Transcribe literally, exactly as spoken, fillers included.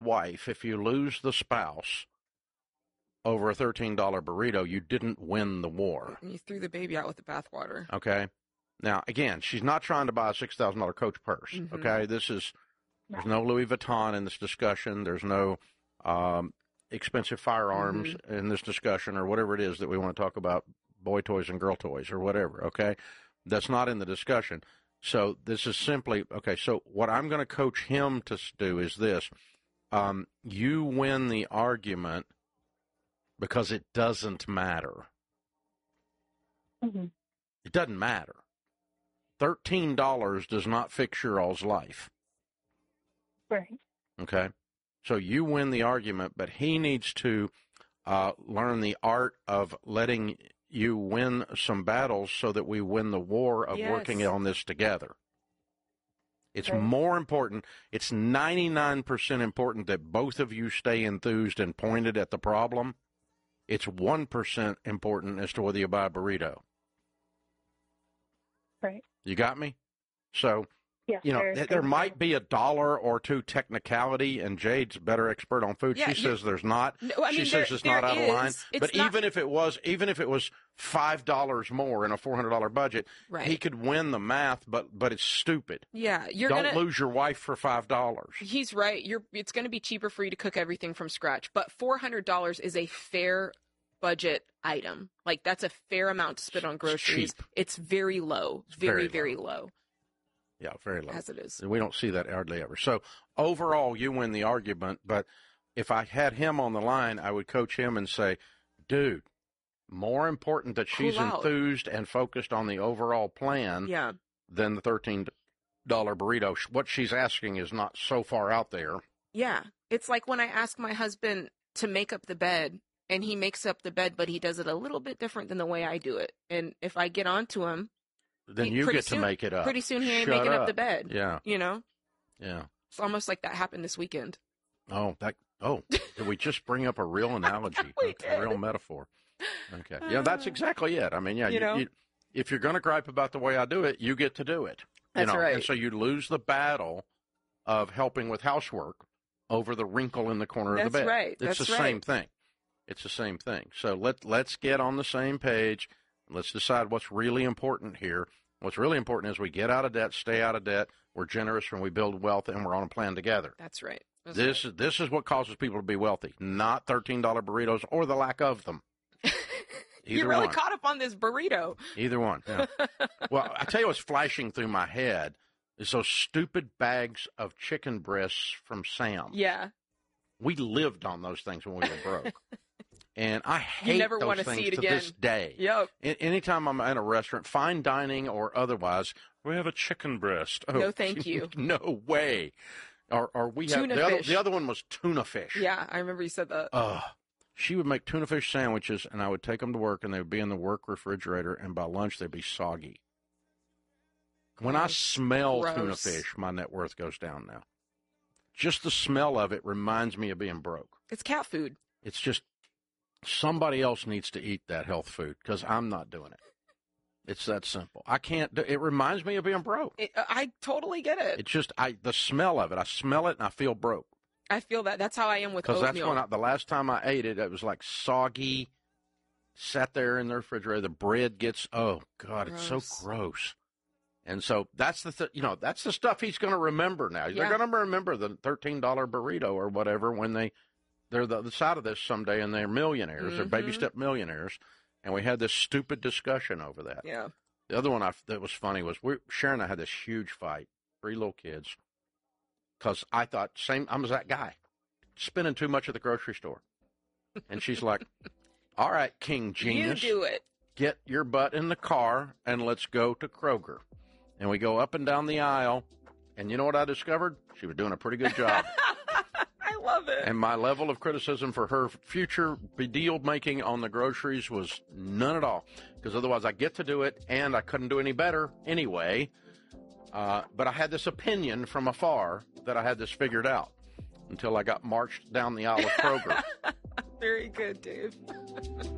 wife, if you lose the spouse over a thirteen dollar burrito, you didn't win the war. And you threw the baby out with the bathwater. Okay. Now, again, she's not trying to buy a six thousand dollars Coach purse. Mm-hmm. Okay. This is, there's no Louis Vuitton in this discussion. There's no um, expensive firearms mm-hmm. in this discussion, or whatever it is that we want to talk about, boy toys and girl toys or whatever. Okay. That's not in the discussion. So this is simply, okay, so what I'm going to coach him to do is this. Um, you win the argument because it doesn't matter. Mm-hmm. It doesn't matter. thirteen dollars does not fix your all's life. Right. Okay? So you win the argument, but he needs to uh, learn the art of letting you win some battles so that we win the war of yes. working on this together. It's right. more important. It's ninety-nine percent important that both of you stay enthused and pointed at the problem. It's one percent important as to whether you buy a burrito. Right. You got me? So, yes, you know, there, there might be a dollar or two technicality, and Jade's a better expert on food. Yeah, she says there's not. No, I mean, she there, says it's there not out is. of line. It's but not, even if it was, even if it was five dollars more in a four hundred dollars budget, right. he could win the math, but but it's stupid. Yeah, you're Don't gonna, lose your wife for five dollars. He's right. You're. It's going to be cheaper for you to cook everything from scratch, but four hundred dollars is a fair budget item. Like, that's a fair amount to spend on groceries. It's, it's very low. It's very, very, very low. low. Yeah, very low. As it is. We don't see that hardly ever. So overall, you win the argument, but if I had him on the line, I would coach him and say, dude, more important that she's Cool out. enthused and focused on the overall plan Yeah. than the thirteen dollar burrito. What she's asking is not so far out there. Yeah. It's like when I ask my husband to make up the bed, and he makes up the bed, but he does it a little bit different than the way I do it. And if I get onto him, then he, you get soon, to make it up. Pretty soon he ain't Shut making up. up the bed. Yeah. You know? Yeah. It's almost like that happened this weekend. Oh, that. Oh, did we just bring up a real analogy? we a, did. a real metaphor. Okay. Yeah, that's exactly it. I mean, yeah, You you know? you, if you're going to gripe about the way I do it, you get to do it. That's you know? right. And so you lose the battle of helping with housework over the wrinkle in the corner That's of the bed. right. It's That's the right. same thing. It's the same thing. So let, let's get on the same page. Let's decide what's really important here. What's really important is we get out of debt, stay out of debt, we're generous when we build wealth, and we're on a plan together. That's right. That's This right. is this is what causes people to be wealthy, not thirteen dollar burritos or the lack of them. You're really one. caught up on this burrito. Either one. Yeah. Well, I tell you what's flashing through my head is those stupid bags of chicken breasts from Sam. Yeah. We lived on those things when we were broke. And I hate You never those wanna things see it to again. this day. Yep. A- anytime I'm in a restaurant, fine dining or otherwise, we have a chicken breast. Oh, No, thank you. No way. Or, or we have Tuna the other, fish. the other one was tuna fish. Yeah, I remember you said that. Ugh. She would make tuna fish sandwiches, and I would take them to work, and they would be in the work refrigerator, and by lunch they'd be soggy. When I smell Gross. tuna fish, my net worth goes down now. Just the smell of it reminds me of being broke. It's cat food. It's just somebody else needs to eat that health food because I'm not doing it. It's that simple. I can't do it. Reminds me of being broke. It, I totally get it. It's just I the smell of it. I smell it and I feel broke. I feel that. That's how I am with Because oatmeal. that's when I, the last time I ate it, it was like soggy, sat there in the refrigerator. The bread gets, oh, God, it's so Gross. gross. And so that's the, th- you know, that's the stuff he's going to remember now. Yeah. They're going to remember the thirteen dollar burrito or whatever when they, they're the other side of this someday and they're millionaires. They're baby Mhm. step millionaires. And we had this stupid discussion over that. Yeah. The other one I, that was funny was we, Sharon and I had this huge fight, three little kids, because I thought, same, I was that guy, spending too much at the grocery store. And she's like, all right, King Genius. You do it. Get your butt in the car and let's go to Kroger. And we go up and down the aisle. And you know what I discovered? She was doing a pretty good job. I love it. And my level of criticism for her future deal making on the groceries was none at all. Because otherwise I get to do it and I couldn't do any better anyway. Uh, but I had this opinion from afar that I had this figured out until I got marched down the aisle of Kroger. Very good, Dave.